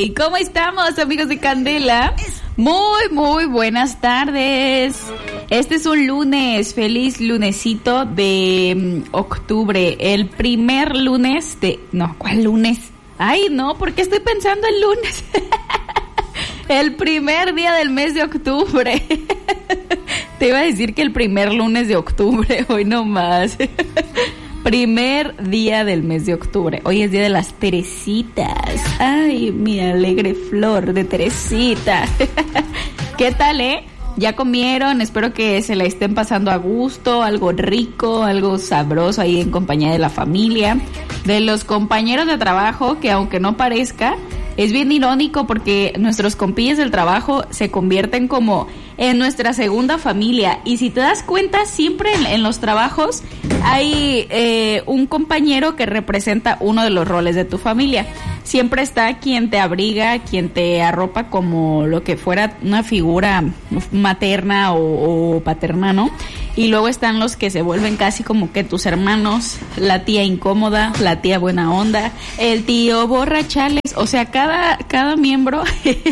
¿Cómo estamos, amigos de Candela? Muy buenas tardes. Este es un lunes, feliz lunesito de octubre, el primer lunes de... No, ¿cuál lunes? Ay, no, ¿por qué estoy pensando en lunes? El primer día del mes de octubre. Te iba a decir que el primer lunes de octubre, hoy no más. Primer día del mes de octubre. Hoy es día de las Teresitas. Ay, mi alegre flor de Teresita. ¿Qué tal, ¿Ya comieron? Espero que se la estén pasando a gusto, algo rico, algo sabroso ahí en compañía de la familia, de los compañeros de trabajo, que aunque no parezca, es bien irónico porque nuestros compillas del trabajo se convierten como en nuestra segunda familia. Y si te das cuenta, siempre en los trabajos hay un compañero que representa uno de los roles de tu familia. Siempre está quien te abriga, quien te arropa como lo que fuera una figura materna o paterna, ¿no? Y luego están los que se vuelven casi como que tus hermanos, la tía incómoda, la tía buena onda, el tío borrachales. O sea, cada miembro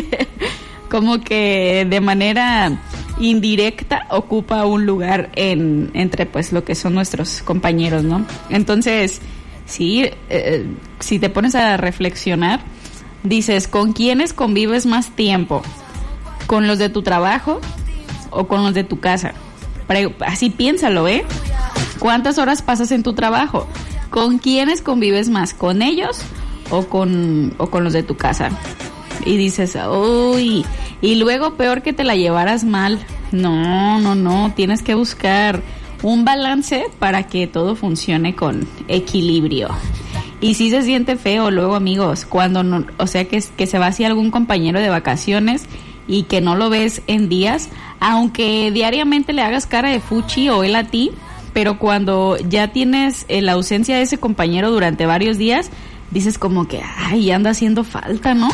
como que de manera indirecta ocupa un lugar entre pues lo que son nuestros compañeros, ¿no? Entonces, sí, si te pones a reflexionar, dices, ¿con quiénes convives más tiempo? ¿Con los de tu trabajo o con los de tu casa? Así piénsalo, ¿Cuántas horas pasas en tu trabajo? ¿Con quiénes convives más? ¿Con ellos o con los de tu casa? Y dices, uy, y luego peor que te la llevaras mal. No, tienes que buscar un balance para que todo funcione con equilibrio. Y sí se siente feo luego, amigos, cuando no, o sea que se va así algún compañero de vacaciones y que no lo ves en días, aunque diariamente le hagas cara de fuchi o él a ti, pero cuando ya tienes la ausencia de ese compañero durante varios días, dices como que, ay, anda haciendo falta, ¿no?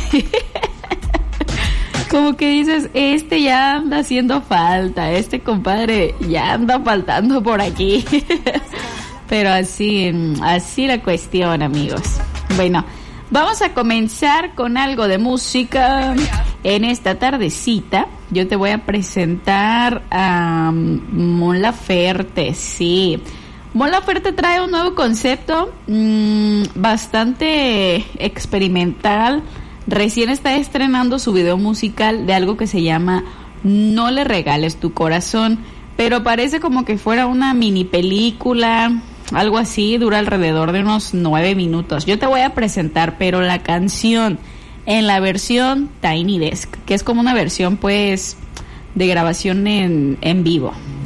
Como que dices, ya anda haciendo falta, este compadre ya anda faltando por aquí. Pero así la cuestión, amigos. Bueno, vamos a comenzar con algo de música en esta tardecita. Yo te voy a presentar a Mon Laferte, sí. Mon Laferte trae un nuevo concepto bastante experimental. Recién está estrenando su video musical de algo que se llama No le regales tu corazón, pero parece como que fuera una mini película, algo así, dura alrededor de unos 9 minutos. Yo te voy a presentar, pero la canción en la versión Tiny Desk, que es como una versión pues de grabación en vivo.